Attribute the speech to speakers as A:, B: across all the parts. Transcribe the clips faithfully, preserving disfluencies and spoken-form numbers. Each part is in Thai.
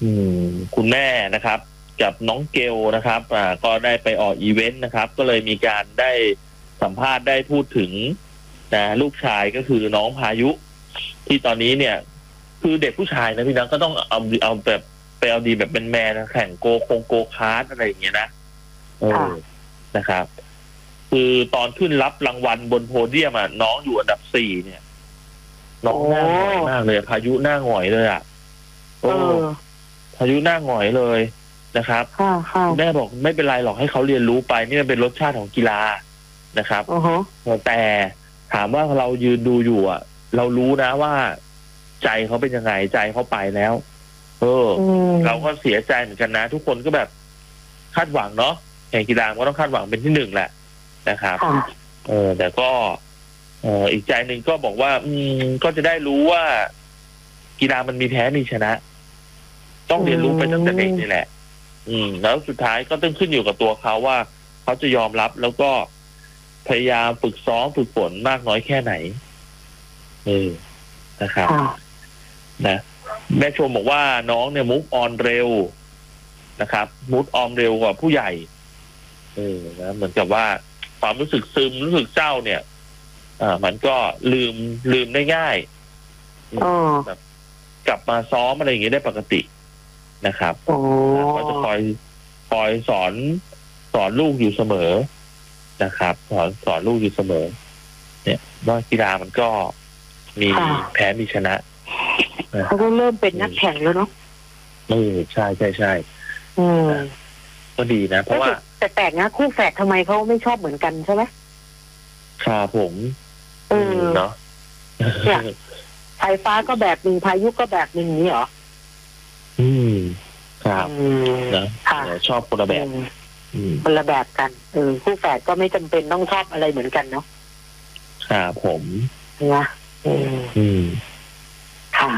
A: อืมคุณแม่นะครับกับน้องเกลนะครับอ่าก็ได้ไปออกอีเวนต์นะครับก็เลยมีการได้สัมภาษณ์ได้พูดถึงนะลูกชายก็คือน้องพายุที่ตอนนี้เนี่ยคือเด็กผู้ชายนะพี่น้องก็ต้องเอาเอาแบบไปเอาดีแบบเป็นแมนแข่งโกคงโกคาร์ดอะไรอย่างเงี้ยนะเออนะครับ คือตอนขึ้นรับรางวัลบนโพเดียมอ่ะน้องอยู่อันดับสี่เนี่ยน้องหน้าหงอยมากเลยพายุหน้าหงอยเลยอ่ะโอ้พายุหน้าหงอยเลยนะครับแม่บอกไม่เป็นไรหรอกให้เขาเรียนรู้ไปนี่มันเป็นรสชาติของกีฬานะครับแต่ถามว่าเรายืนดูอยู่อ่ะเรารู้นะว่าใจเขาเป็นยังไงใจเขาไปแล้วเออเราก็เสียใจเหมือนกันนะทุกคนก็แบบคาดหวังเนาะแข่งกีฬาก็ต้องคาดหวังเป็นที่หนึ่งแหละนะครับเออแต่ก็เอออีกใจหนึ่งก็บอกว่า อืมก็จะได้รู้ว่ากีฬามันมีแพ้มีชนะ ต้องเรียนรู้ไปตั้งแต่เด็กนี่แหละ อืมแล้วสุดท้ายก็ต้องขึ้นอยู่กับตัวเขาว่าเขาจะยอมรับแล้วก็พยายามฝึกซ้อมฝึกฝนมากน้อยแค่ไหนเออนะครับนะแม่ชมบอกว่าน้องเนี่ยมุกออนเร็วนะครับมุกออนเร็วกว่าผู้ใหญ่เออนะเหมือนกับว่าความรู้สึกซึมรู้สึกเศร้าเนี่ยอ่ามันก็ลืมลืมได้ง่ายแบบกลับมาซ้อมอะไรอย่างเงี้ยได้ปกตินะครับก็จะคอยคอยสอนสอนลูกอยู่เสมอนะครับสอนสอนลูกอยู่เสมอเนี่ยว่ากีฬามันก็มีแพ้มีชนะ
B: เขาก็เริ่มเป็นนักแข่งแล้วเนาะ
A: เออใช่ใช่ใช่ก็ดีนะเพราะว่า
B: แต่แปลกนะคู่แฝดทำไมเขาไม่ชอบเหมือนกันใช่ไหม
A: ครับผม
B: เออ
A: เนาะ
B: เนี่ยไฟฟ้าก็แบบหนึ่งพายุก็แบบหนึ่งนี้เหรอ
A: อืมครับนะชอบคนละแบบ
B: คนละแบบกันเออคู่แฝดก็ไม่จำเป็นต้องชอบอะไรเหมือนกันเนาะ
A: ครับผม
B: นะอืม
A: อืม
B: ค่ะ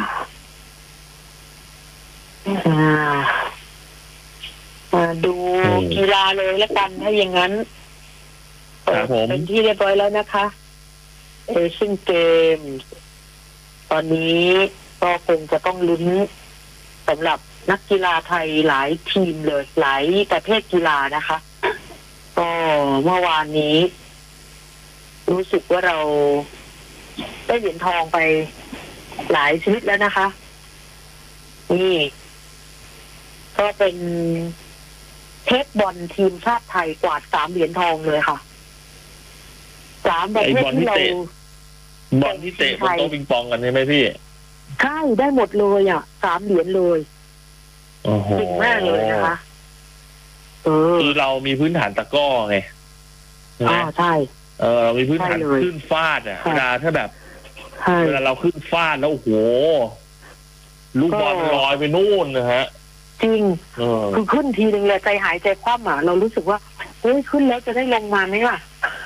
B: อ่ามาดูกีฬาเลยแล้วกันถ้าอย่างนั้นเป็นที่เรียบร้อยแล้วนะคะเอเชียนเกมตอนนี้ก็คงจะต้องลุ้นสำหรับนักกีฬาไทยหลายทีมเลยหลายประเภทกีฬานะคะก็เมื่อวานนี้รู้สึกว่าเราได้เหรียญทองไปหลายชนิดแล้วนะคะนี่ก็เป็นเทคบอลทีมชาติไทยกวาดสามเหรียญทองเลยค่ะสามประเภทที่เรา
A: บอลที่เตะบนโต๊ะปิงปองกันใช่ไหมพี่
B: ใช่ได้หมดเลยอ่ะสามเหรียญเลยเก่งมากเลยนะคะเออ
A: คือเรามีพื้นฐานตะก้อไง
B: อ๋อใช่
A: เออเรามีพื้นฐานขึ้นฟาดอ่ะเวลาถ้าแบบเวลาเราขึ้นฟาดแล้วโอ้โหลูกบอลลอยไปนู่นนะฮะ
B: จริงคือขึ้นทีนึงเลยใจหายใจคว่ำอ่ะเรารู้สึกว่าเฮ้ยขึ้นแล้วจะได้ลงมาไหมล่ะ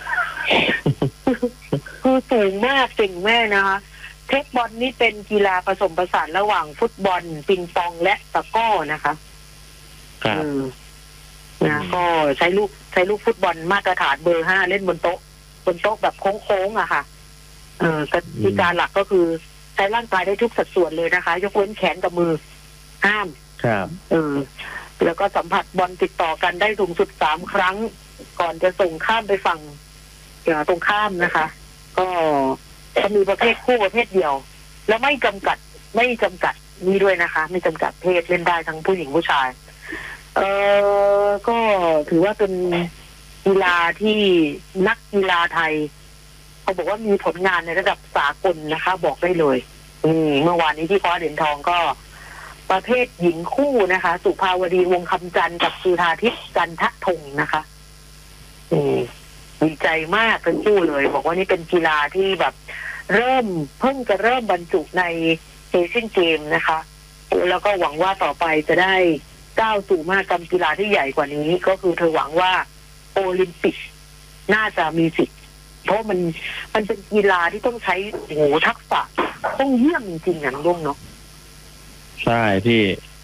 B: คือสูงมากเก่งแม่นะคะเทคบอลนี่เป็นกีฬาผสมผสานระหว่างฟุตบอลปิงปองและตะก้อนะคะ
A: ครับ
B: นะก็ใช้ลูกใช้ลูกฟุตบอลมาตรฐานเบอร์ห้าเล่นบนโต๊ะบนโต๊ะแบบโค้งๆอะค่ะเออกติกาหลักก็คือใช้ร่างกายได้ทุกสัดส่วนเลยนะคะยกเว้นแขนกับมือห้าม
A: ครับ
B: เออแล้วก็สัมผัสบอลติดต่อกันได้สูงสุดสามครั้งก่อนจะส่งข้ามไปฝั่งตรงข้ามนะคะก็จะมีประเภทคู่ประเภทเดียวแล้วไม่จำกัดไม่จำกัดนี่ด้วยนะคะไม่จำกัดเพศเล่นได้ทั้งผู้หญิงผู้ชายเออก็ถือว่าเป็นกีฬาที่นักกีฬาไทยเขาบอกว่ามีผลงานในระดับสากลนะคะบอกได้เลยอืมเมื่อวานนี้ที่คว้าเหรียญทองก็ประเภทหญิงคู่นะคะสุภาวดีวงคำจันทร์กับสุธาทิพย์จันททงนะคะอืมดีใจมากทั้งคู่เลยบอกว่านี่เป็นกีฬาที่แบบเริ่มเพิ่งจะเริ่มบรรจุในเอเชียนเกมนะคะแล้วก็หวังว่าต่อไปจะได้ก้าวสู่มหกรรมกีฬาที่ใหญ่กว่านี้ก็คือเธอหวังว่าโอลิมปิกน่าจะมีสิทธิ์เพราะมันมันเป็นกีฬาที่ต้องใช้โหทักษะต้องเยี่ยมจริงๆนะน้องเนาะ
A: ใช่พี่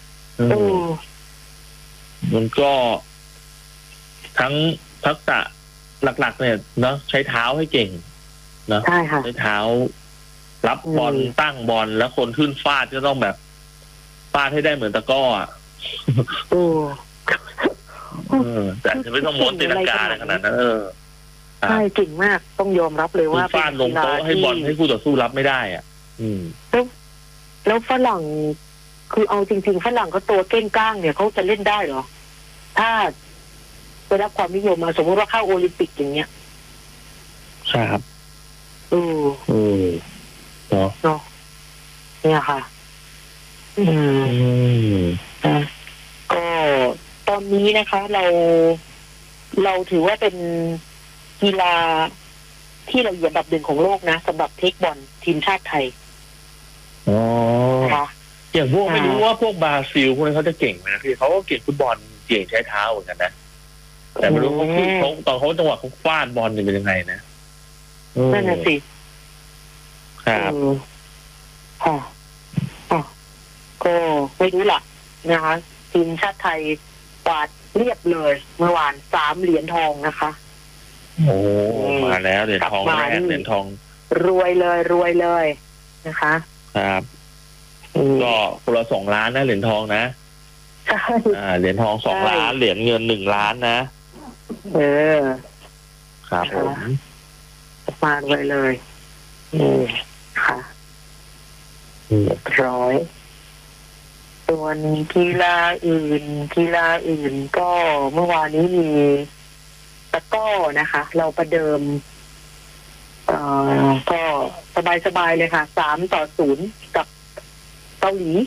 A: มันก็ทั้งทักษะหลักๆเนี่ยเนาะใช้เท้าให้เก่งเนาะ
B: ใช่ค่ะ
A: ใช้เท้ารับบอลตั้งบอลแล้วคนขึ้นฟาดก็ต้องแบบฟาดให้ได้เหมือนตะก้ออ่ะ
B: โอ้
A: เออแต่จะไม่ต้องม้วนตีลังกาขนาดนั้นเออ
B: ใช่เก่งมากต้องยอมรับเลยว่า
A: ฟาดลงโต๊ะให้บอลให้คู่ต่อสู้รับไม่ได้อ่ะ อืม
B: แล้วแล้วฝรั่งคือเอาจริงๆฝรั่งเขาตัวเก้งก้างเนี่ยเขาจะเล่นได้เหรอถ้าได้รับความนิยมมาสมมติว่าเข้าโอลิมปิกอย่างเงี้ย
A: ใช่ครับ
B: เออ
A: เออเนาะ
B: เนาะเนี่ยค่ะ อืมอ่าก็ตอนนี้นะคะ เราเราถือว่าเป็นกีฬาที่เราอยู่อันดับหนึ่งของโลกนะสำหรับเทคบอลทีมชาติไทย
A: อ๋อค่ะอย่างพวกไม่รู้ว่าพวกบราซิลพวกนี้เขาจะเก่งไหมนะพี่เขาก็เก่งฟุตบอลเก่งใช้เท้าเหมือนกันนะแต่ไม่รู้เขาเขาตอนเขาจังหวะเขาฟาดบอลจะเป็นยังไงนะ
B: นั่นน่ะสิ
A: ครับ
B: ค่ะอ๋อก็ไม่รู้ล่ะนะคะทีมชาติไทยกวาดเรียบเลยเมื่อวานสามเหรียญทองนะคะ
A: โอ้มาแล้วเหรียญทองแรกเหรียญทอง
B: รวยเลยรวยเลยนะคะ
A: ครับก็คนละสองล้านนะเหรียญทองนะ
B: ใช่
A: อ่าเหรียญทองสองล้านเหรียญเงินหนึ่งล้านนะ
B: เออ
A: ครับผม
B: มาเลยเลยอืมค่ะร้อยส่วนกีฬาอื่นกีฬาอื่นก็เมื่อวานนี้มีตะก้อนะคะ เราประเดิมเอ่อก็สบายๆเลยค่ะสามต่อศูนย์กับเกาหลี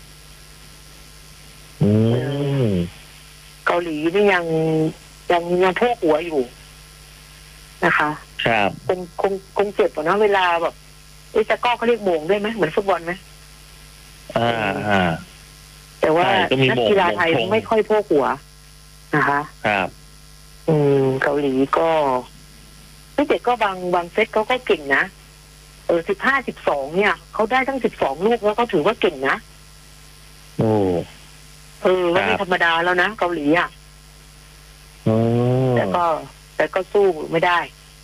A: อืม
B: เกาหลีนี่ยังยังยังพวกหัวอยู่นะคะ
A: ครับ
B: คงคงคงเจ็บกว่านะเวลาแบบไอ้ตะก้อเขาเรียกโมงได้ไหมเหมือนฟุตบอลไหม
A: อ่าอ่า
B: แต่ว่านักกีฬาไทยไม่ค่อยพวกหัวนะคะ
A: ครับ
B: อืมเกาหลีก็ไม่เด็กก็บางบางเซตเขาก็เก่งนะเออสิบห้าสิบสองเนี่ยเขาได้ทั้งสิบสองลูกแล้วก็ถือว่าเก่งนะ
A: โอ้
B: เออว่าไม่ธรรมดาแล้วนะเกาหลีอ่ะแต่ก็แต่ก็สู้ไม่ได้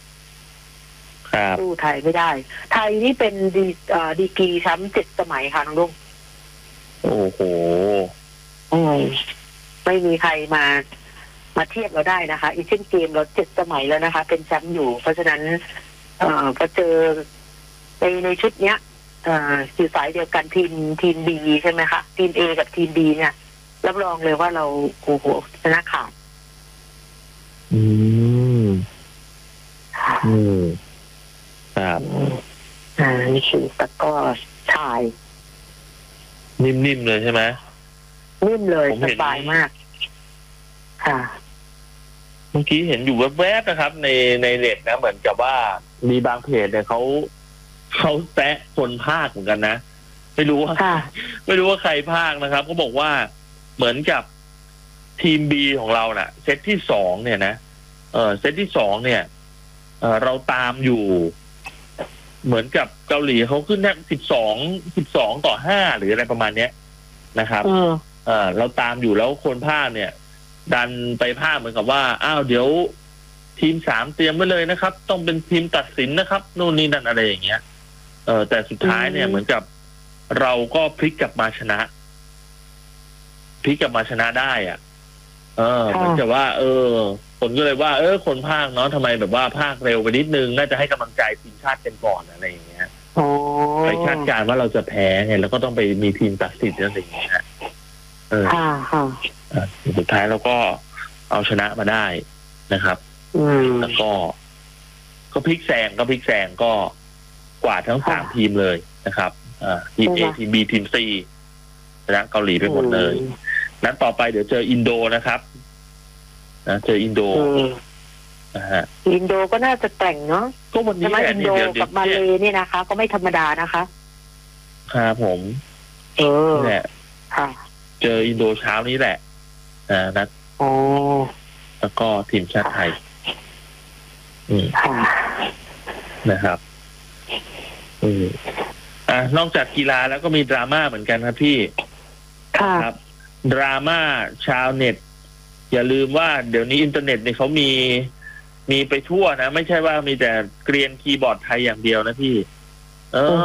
B: สู้ไทยไม่ได้ไทยนี่เป็นดีอ่าดีกรีแชมป์เจ็ดสมัยค่ะน้องลุง
A: โอ้โห
B: อืมไม่มีใครมามาเทียบเราได้นะคะอีเช่นเกมเราเจ็ดสมัยแล้วนะคะเป็นแชมป์อยู่เพราะฉะนั้นเอ่อพอเจอในในชุดเนี้ยเอ่ออยู่สายเดียวกันทีมทีมบีใช่ไหมคะทีมเอกับทีมบีเนี่ยรับรองเลยว่าเราโอ้โหชนะขาด
A: อืมอืมครับ
B: อ่านี่คือตะก้อชาย
A: นิ่มๆเลยใช่ไหม
B: นิ่มเลยสบายมากค่ะ
A: เมื่อกี้เห็นอยู่แวบๆนะครับในในเน็ตนะเหมือนกับว่ามีบางเพจเนี่ยเขาเขาแซะคนภาคเหมือนกันนะไม่รู้ว่าไม่รู้ว่าใครภาคนะครับเขาบอกว่าเหมือนกับทีมบีของเราน่ะเซตที่สองเนี่ยนะเออเซตที่สองเนี่ยเออเราตามอยู่เหมือนกับเกาหลีเขาขึ้นแค่สิบสองสิบสองต่อห้าหรืออะไรประมาณเนี้ยนะครับเออเราตามอยู่แล้วคนภาคเนี่ยดันไปภาคเหมือนกับว่าอ้าวเดี๋ยวทีมสามเตรียมไว้เลยนะครับต้องเป็นทีมตัดสินนะครับโน่นนี่นั่นอะไรอย่างเงี้ยเออแต่สุดท้ายเนี่ยเหมือนกับเราก็พลิกกลับมาชนะพลิกกลับมาชนะได้อ่ะเออเหมือนกับว่าเออคนก็เลยว่าเออคนภาคเนาะทำไมแบบว่าภาคเร็วไปนิดนึงน่าจะให้กำลังใจทีมชาติกันก่อนอะไรอย่างเงี้ยไปคาดการณ์ว่าเราจะแพ้ไงแล้วก็ต้องไปมีทีมตัดสินอะไรอย่างเงี้ยเออสุดท้ายเราก็เอาชนะมาได้นะครับแล้วก็ก็พลิกแซงก็พลิกแซงก็กวาดทั้งสามทีมเลยนะครับอ่าทีมเอทีมบีทีมซีชนะเกาหลีไปหมดเลยนั้นต่อไปเดี๋ยวเจออินโดนะครับนะเจออินโดนะฮะ
B: อินโดก็น่าจะแต่งเนาะ
A: ก็วันนี้
B: อินโดกับมาเลนี่นะคะก็ไม่ธรรมดานะคะ
A: ครับผม
B: เออ
A: แหละ
B: ค่ะ
A: เจออินโดเช้านี้แหละนะนัด
B: อ๋อ
A: แล้วก็ทีมชาติไทยอืมนะครับอืมอ่านอกจากกีฬาแล้วก็มีดราม่าเหมือนกันครับพี่
B: ครับ
A: ดราม่าชาวเน็ตอย่าลืมว่าเดี๋ยวนี้อินเทอร์เน็ตเนี่ยเขามีมีไปทั่วนะไม่ใช่ว่ามีแต่เกรียนคีย์บอร์ดไทยอย่างเดียวนะพี่เออ